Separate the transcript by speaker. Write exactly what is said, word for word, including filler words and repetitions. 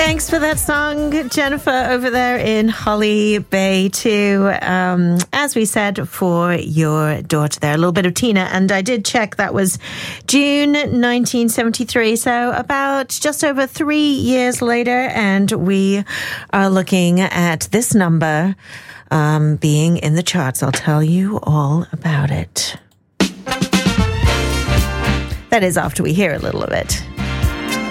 Speaker 1: Thanks for that song, Jennifer, over there in Holly Bay too. Um, as we said, for your daughter there, a little bit of Tina. And I did check, that was June nineteen seventy-three. So about just over three years later. And we are looking at this number um, being in the charts. I'll tell you all about it. That is after we hear a little of it.